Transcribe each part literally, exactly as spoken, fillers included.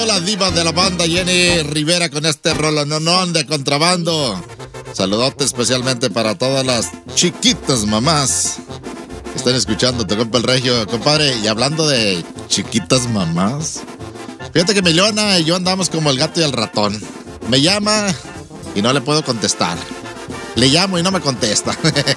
La diva de la banda Jenny Rivera con este rolononón de contrabando. Saludote especialmente para todas las chiquitas mamás que están escuchando Te Compa el Regio, compadre. Y hablando de chiquitas mamás, fíjate que Milona y yo andamos como el gato y el ratón. Me llama y no le puedo contestar. Le llamo y no me contesta.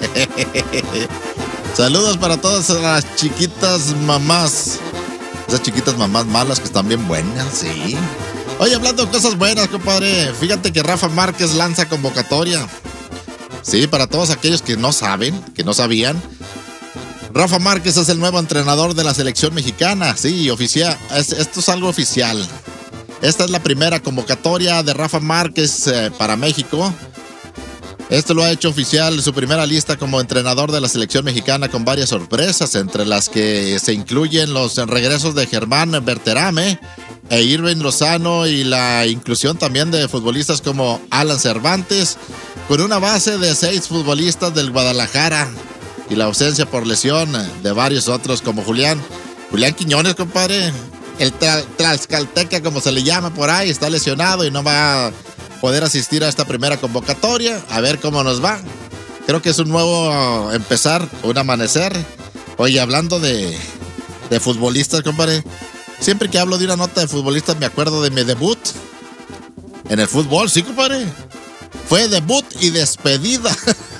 Saludos para todas las chiquitas mamás. Esas chiquitas mamás malas que están bien buenas, sí. Oye, hablando de cosas buenas, compadre, fíjate que Rafa Márquez lanza convocatoria. Sí, para todos aquellos que no saben, que no sabían, Rafa Márquez es el nuevo entrenador de la selección mexicana. Sí, oficial. Es, esto es algo oficial. Esta es la primera convocatoria de Rafa Márquez eh, para México. Esto lo ha hecho oficial su primera lista como entrenador de la selección mexicana, con varias sorpresas, entre las que se incluyen los regresos de Germán Berterame e Irving Lozano y la inclusión también de futbolistas como Alan Cervantes, con una base de seis futbolistas del Guadalajara y la ausencia por lesión de varios otros como Julián, Julián Quiñones, compadre, el tra- Tlaxcalteca como se le llama por ahí, está lesionado y no va a poder asistir a esta primera convocatoria. A ver cómo nos va. Creo que es un nuevo empezar, un amanecer. Oye, hablando de, de futbolistas, compadre, siempre que hablo de una nota de futbolistas me acuerdo de mi debut en el fútbol. Sí, compadre, fue debut y despedida.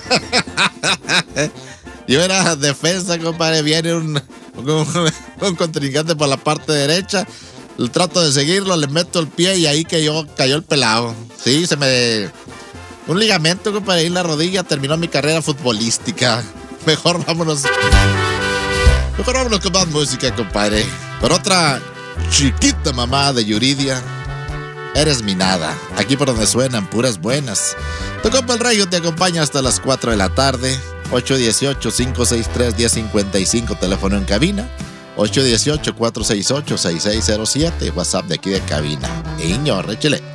Yo era defensa, compadre. Viene un, un, un contrincante por la parte derecha. El trato de seguirlo, le meto el pie y ahí cayó, cayó el pelado. Sí, se me... un ligamento, compadre, ahí en la rodilla. Terminó mi carrera futbolística. Mejor vámonos. Mejor vámonos con más música, compadre. Por otra chiquita mamá de Yuridia. Eres mi nada. Aquí por donde suenan puras buenas. Tu compa el Regio te acompaña hasta las cuatro de la tarde. ocho uno ocho, cinco seis tres, uno cero cinco cinco, teléfono en cabina. ocho uno ocho, cuatro seis ocho, seis seis cero siete, WhatsApp de aquí de cabina. Iño, réchele.